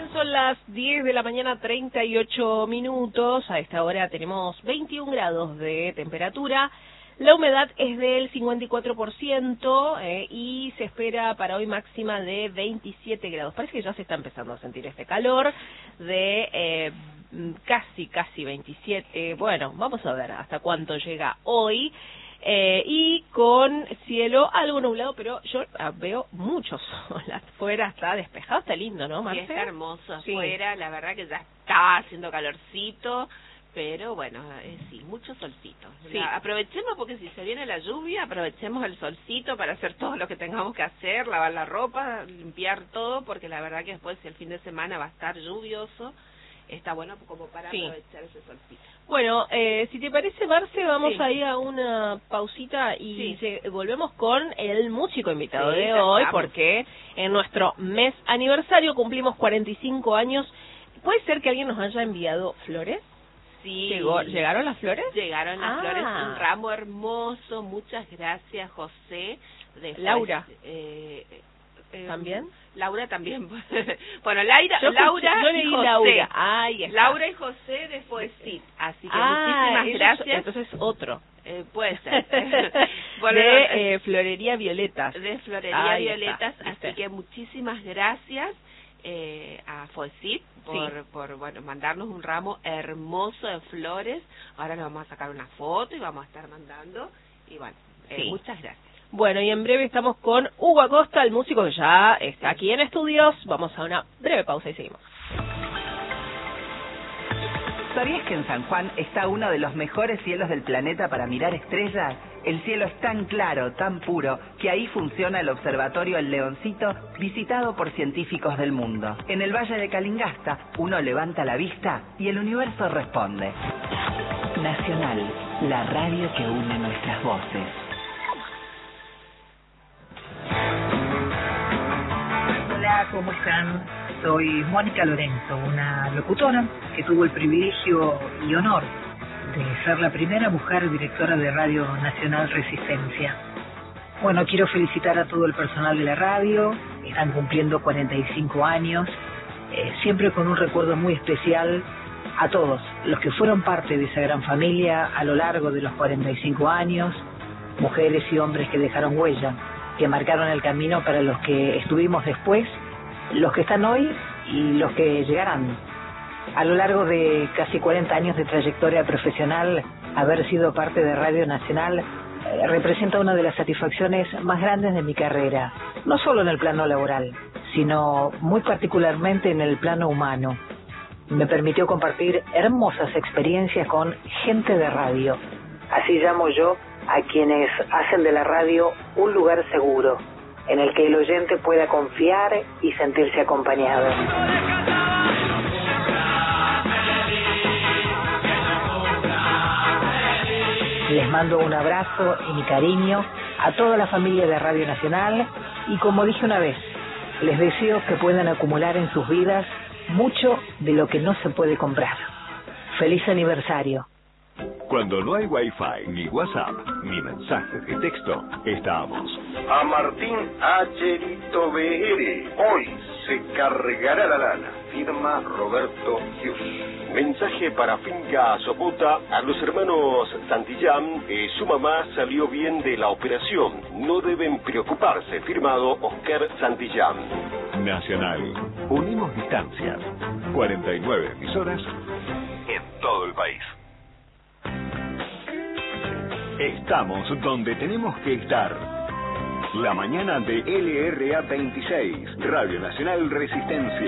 Son las 10 de la mañana, 38 minutos. A esta hora tenemos 21 grados de temperatura. La humedad es del 54% y se espera para hoy máxima de 27 grados. Parece que ya se está empezando a sentir este calor de casi 27. Bueno, vamos a ver hasta cuánto llega hoy. Y con cielo algo nublado, pero yo veo mucho sol afuera, está despejado, está lindo, ¿no, Marce? Sí, está hermoso afuera, sí. La verdad que ya está haciendo calorcito, pero bueno, sí, mucho solcito. Sí. Aprovechemos porque si se viene la lluvia, aprovechemos el solcito para hacer todo lo que tengamos que hacer, lavar la ropa, limpiar todo, porque la verdad que después el fin de semana va a estar lluvioso. Está bueno como para aprovechar ese solcito. Bueno, si te parece, Marce, vamos a ir a una pausita y volvemos con el músico invitado de hoy, porque en nuestro mes aniversario cumplimos 45 años. ¿Puede ser que alguien nos haya enviado flores? Sí. ¿Llegaron las flores? Llegaron las flores, un ramo hermoso. Muchas gracias, José. Laura. ¿También? Laura también. Bueno, Laura y José. Laura. Ay, Laura y José de Foesit. Así que muchísimas gracias. Entonces otro. Puede ser. Bueno, de Florería Violetas. De Florería Violetas. Así que muchísimas gracias a Foesit por mandarnos un ramo hermoso de flores. Ahora le vamos a sacar una foto y vamos a estar mandando. Y bueno, muchas gracias. Bueno, y en breve estamos con Hugo Acosta, el músico que ya está aquí en estudios. Vamos a una breve pausa y seguimos. ¿Sabías que en San Juan está uno de los mejores cielos del planeta para mirar estrellas? El cielo es tan claro, tan puro, que ahí funciona el observatorio El Leoncito, visitado por científicos del mundo. En el Valle de Calingasta, uno levanta la vista y el universo responde. Nacional, la radio que une nuestras voces. Hola, ¿cómo están? Soy Mónica Lorenzo, una locutora que tuvo el privilegio y honor de ser la primera mujer directora de Radio Nacional Resistencia. Bueno, quiero felicitar a todo el personal de la radio, están cumpliendo 45 años, siempre con un recuerdo muy especial a todos los que fueron parte de esa gran familia a lo largo de los 45 años, mujeres y hombres que dejaron huella, que marcaron el camino para los que estuvimos después, los que están hoy y los que llegarán. A lo largo de casi 40 años de trayectoria profesional, haber sido parte de Radio Nacional representa una de las satisfacciones más grandes de mi carrera, no solo en el plano laboral, sino muy particularmente en el plano humano. Me permitió compartir hermosas experiencias con gente de radio. Así llamo yo a quienes hacen de la radio un lugar seguro, en el que el oyente pueda confiar y sentirse acompañado. Les mando un abrazo y mi cariño a toda la familia de Radio Nacional y, como dije una vez, les deseo que puedan acumular en sus vidas mucho de lo que no se puede comprar. ¡Feliz aniversario! Cuando no hay Wi-Fi, ni WhatsApp, ni mensajes de texto, estamos. A Martín Acherito BR, hoy se cargará la lana. Firma Roberto Hughes. Mensaje para Finca Soputa a los hermanos Santillán. Su mamá salió bien de la operación. No deben preocuparse. Firmado Oscar Santillán. Nacional. Unimos distancias. 49 emisoras en todo el país. Estamos donde tenemos que estar. La mañana de LRA 26, Radio Nacional Resistencia.